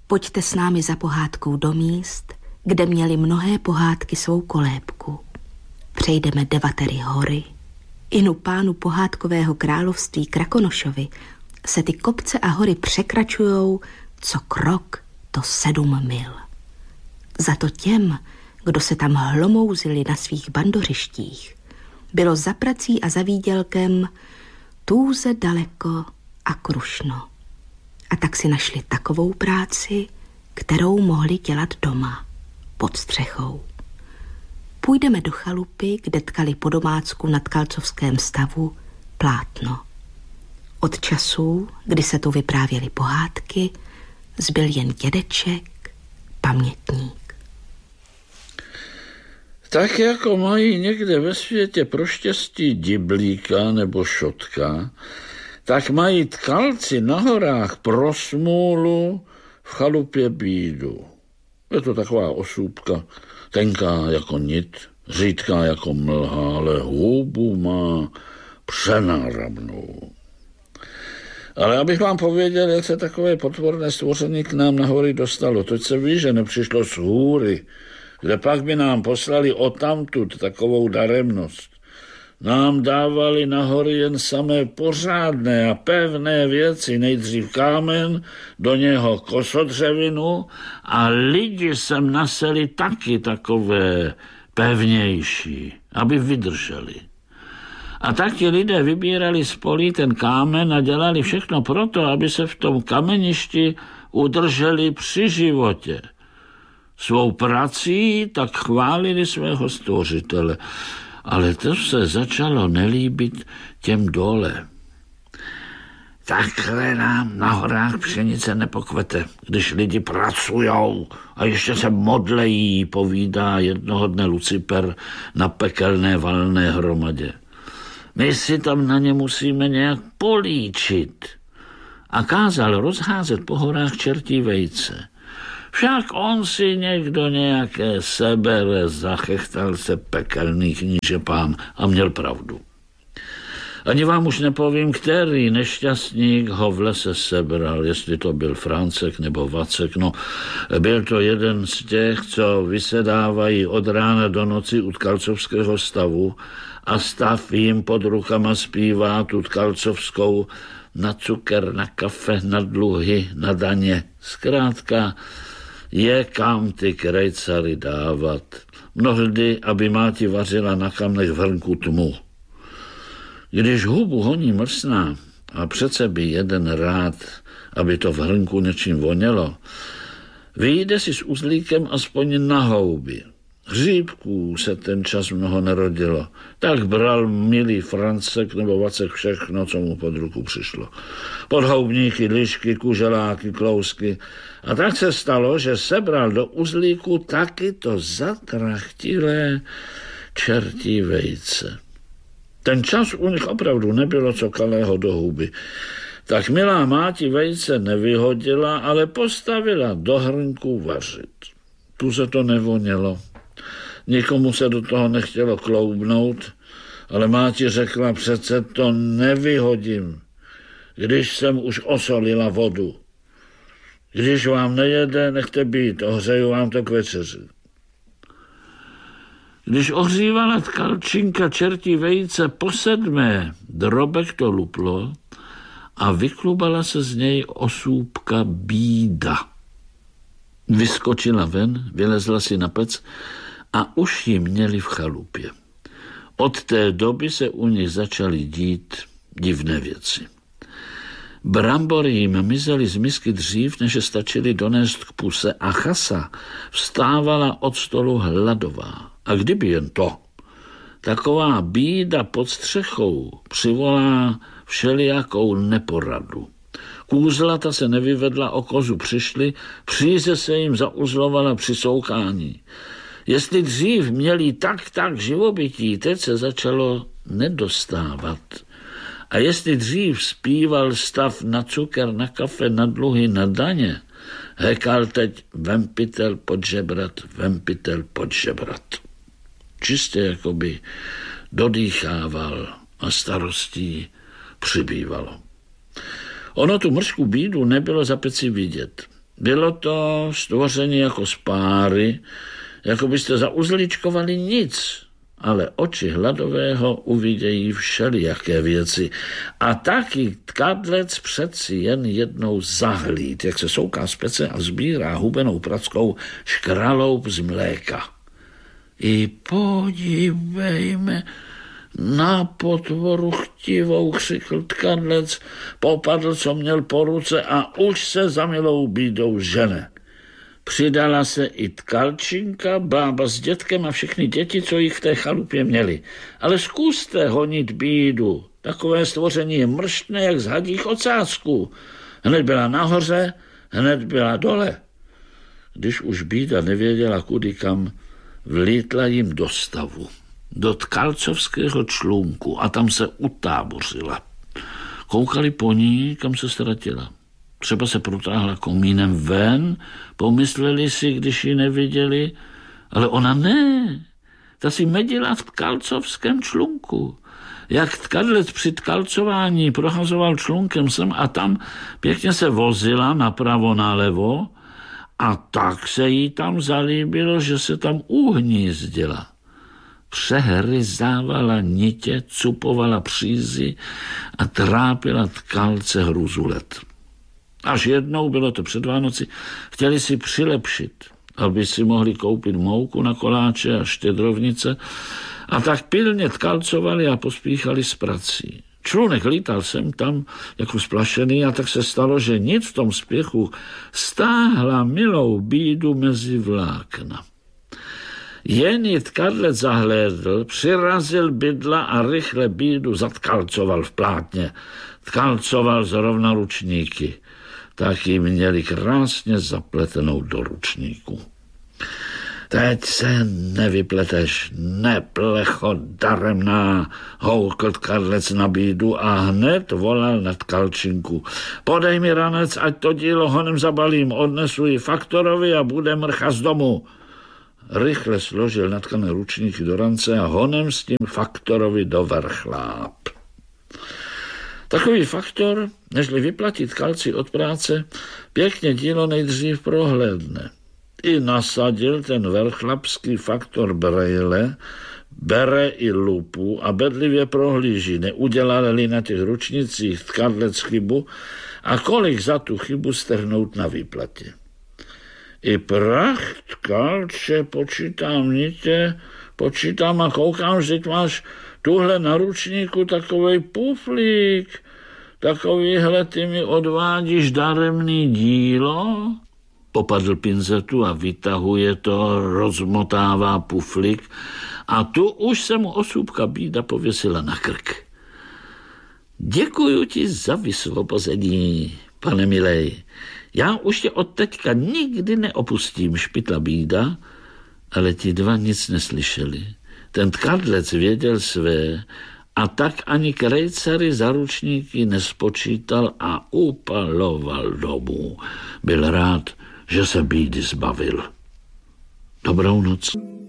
Pojďte s námi za pohádkou do míst, kde měly mnohé pohádky svou kolébku. Přejdeme 9 hory. Inu pánu pohádkového království Krakonošovi se ty kopce a hory překračujou co krok, to 7 mil. Za to těm, kdo se tam hlomouzili na svých bandořištích, bylo za prací a za výdělkem tůze daleko a krušno. A tak si našli takovou práci, kterou mohli dělat doma, pod střechou. Půjdeme do chalupy, kde tkali po domácku na tkalcovském stavu plátno. Od časů, kdy se tu vyprávěly pohádky, zbyl jen dědeček, pamětník. Tak jako mají někde ve světě pro štěstí diblíka nebo šotka, tak mají tkalci na horách pro smůlu v chalupě bídu. Je to taková osůbka, tenká jako nit, řídká jako mlha, ale hůbu má přenáramnou. Ale abych vám pověděl, jak se takové potvorné stvoření k nám na hory dostalo. Toť se ví, že nepřišlo z hůry, kde pak by nám poslali odtamtud takovou daremnost. Nám dávali na hory jen samé pořádné a pevné věci, nejdřív kámen, do něho kosodřevinu a lidi sem naseli taky takové pevnější, aby vydrželi. A taky lidé vybírali z polí ten kámen a dělali všechno proto, aby se v tom kameništi udrželi při životě. Svou prací tak chválili svého stvořitele. Ale to se začalo nelíbit těm dole. Takhle nám na horách pšenice nepokvete, když lidi pracujou a ještě se modlejí, povídá jednoho dne Luciper na pekelné valné hromadě. My si tam na ně musíme nějak políčit. A kázal rozházet po horách čertí vejce. Však on si někdo nějaké sebere, zachechtal se pekelný kníže pán a měl pravdu. Ani vám už nepovím, který nešťastník ho v lese sebral, jestli to byl Francek nebo Vacek. No, byl to jeden z těch, co vysedávají od rána do noci u tkalcovského stavu a stav jim pod rukama zpívá tu tkalcovskou na cukr, na kafe, na dluhy, na daně. Zkrátka je kam ty krejcary dávat. Mnohdy, aby máti vařila na kamnech v hrnku tmu. Když hubu honí mlsná a přece by jeden rád, aby to v hrnku něčím vonělo, vyjde si s uzlíkem aspoň na houby. Hříbků se ten čas mnoho nerodilo. Tak bral milý Francek nebo Vacek všechno, co mu pod ruku přišlo. Podhoubníky, lišky, kuželáky, klousky. A tak se stalo, že sebral do uzlíku taky to zatrachtilé čertí vejce. Ten čas u nich opravdu nebylo co kalého do huby. Tak milá máti vejce nevyhodila, ale postavila do hrnku vařit. Tu se to nevonělo. Nikomu se do toho nechtělo kloubnout, ale máti řekla, přece to nevyhodím, když jsem už osolila vodu. Když vám nejede, nechte být, ohřeju vám to k večeři. Když ohřívala tkalčinka čertí vejce po 7, drobek to luplo a vyklubala se z něj osůbka bída. Vyskočila ven, vylezla si na pec a už ji měli v chalupě. Od té doby se u nich začaly dít divné věci. Brambory jim mizely z misky dřív, než je stačili donést k puse a chasa vstávala od stolu hladová. A kdyby jen to, taková bída pod střechou přivolá všelijakou neporadu. Kůzlata se nevyvedla, o kozu přišli, příze se jim zauzlovala při soukání. Jestli dřív měli tak živobytí, teď se začalo nedostávat. A jestli dřív zpíval stav na cukr, na kafe, na dluhy, na daně, hekal teď vempitel pod žebrat. Čistě jakoby dodýchával a starostí přibývalo. Ono tu mrzkou bídu nebylo za peci vidět. Bylo to stvoření jako z páry, jako byste zauzličkovali nic, ale oči hladového uvidějí všelijaké věci. A taky tkadlec přeci jen jednou zahlíd, jak se souká z pece a sbírá hubenou prackou škraloup z mléka. I podívejme na potvoru chtivou, křikl tkadlec, popadl, co měl po ruce a už se za milou bídou žene. Přidala se i tkalčinka, bába s dětkem a všechny děti, co jich v té chalupě měli. Ale zkuste honit bídu. Takové stvoření je mrštné, jak z hadích ocásků. Hned byla nahoře, hned byla dole. Když už bída nevěděla kudy kam, vlítla jim do stavu, do tkalcovského člunku a tam se utábořila. Koukali po ní, kam se ztratila. Třeba se protáhla komínem ven, pomysleli si, když ji neviděli, ale ona ne. Ta si medila v tkalcovském člunku. Jak tkadlec při tkalcování prohazoval člunkem sem a tam, pěkně se vozila napravo, nalevo a tak se jí tam zalíbilo, že se tam uhnízdila. Přehryzávala nitě, cupovala přízy a trápila tkalce hruzulet. Až jednou, bylo to před Vánoci, chtěli si přilepšit, aby si mohli koupit mouku na koláče a štědrovnice a tak pilně tkalcovali a pospíchali s prací. Člunek lítal sem tam jako splašený a tak se stalo, že nic v tom spěchu stáhla milou bídu mezi vlákna. Jen ji tkadlec zahlédl, přirazil bydla a rychle bídu zatkalcoval v plátně. Tkalcoval zrovna ručníky. Tak ji měli krásně zapletenou do ručníku. Teď se nevypleteš, neplecho daremná, houkl tkadlec na bídu a hned volal na tkalčinku. Podej mi ranec, ať to dílo honem zabalím, odnesu ji faktorovi a bude mrcha z domu. Rychle složil natkané ručníky do rance a honem s tím faktorovi do vrchláp. Takový faktor, nežli vyplatit tkalci od práce, pěkně dílo nejdřív prohlédne. I nasadil ten verchlapský faktor brejle, bere i lupu a bedlivě prohlíží, neudělali na těch ručnicích tkadlec chybu a kolik za tu chybu strhnout na výplatě. I prach tkalče, počítám nitě, počítám a koukám, že máš tuhle na ručníku takovej puflík, takovýhle ty mi odvádíš daremný dílo? Popadl pinzetu a vytahuje to, rozmotává puflík a tu už se mu osůbka bída pověsila na krk. Děkuju ti za vysvobození, pane milej. Já už tě od teďka nikdy neopustím, špitla bída, ale ti dva nic neslyšeli. Ten tkadlec věděl své a tak ani krejcary za ručníky nespočítal a upaloval domů. Byl rád, že se bídy zbavil. Dobrou noc.